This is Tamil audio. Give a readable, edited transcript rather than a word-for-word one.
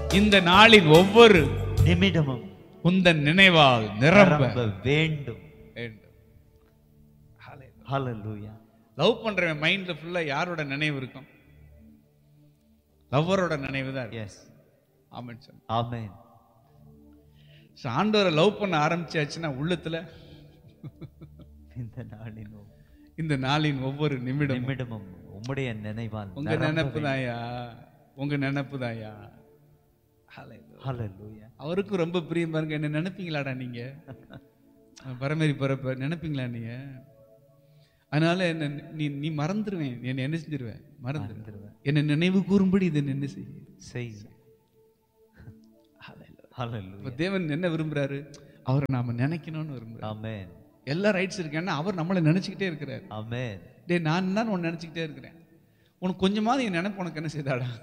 இந்த நாளின் ஒவ்வொரு நிமிடமும் உந்தன் நினைவால் நிரம்ப வேண்டும். வேண்டும். ஹல்லேலூயா. லவ் பண்றவன் மைண்ட்ல ஃபுல்லா யாரோட நினைவு இருக்கும்? லவ்வரோட நினைவு தான். எஸ். ஆமென் சார். ஆமென். ஆண்டவரை லவ் பண்ண ஆரம்பிச்சாச்சுன்னா உள்ளத்துல இந்த நாளின் ஒவ்வொரு நிமிடமும் உம்முடைய நினைவால் உங்க நினைப்பு தாயா, உங்க நினைப்பு தாயா. ஹல்லேலூயா. அவருக்கும் ரொம்ப பிரியம் பாருங்க. என்ன நினைப்பீங்களாடா நீங்க? பரமேறி பரப்ப நினைப்பீங்களா நீங்க? அதனால என்ன நீ மறந்துடுவேன், என்ன என்ன செஞ்சிருவேன், மறந்துடுவேன். என்ன நினைவு கூறும்படி இதை என்ன செய். தேவன் என்ன விரும்புறாரு? அவரை நாம நினைக்கணும்னு விரும்புறாரு. ஆமென். எல்லா ரைட்ஸ் இருக்கேன்னா அவர் நம்மளை நினைச்சுக்கிட்டே இருக்கிறார். ஆமென். டே நான் தான் உன்னை நினைச்சுக்கிட்டே இருக்கிறேன். உனக்கு கொஞ்சமாவது என் நினைப்பு உனக்கு என்ன செய்தாடா?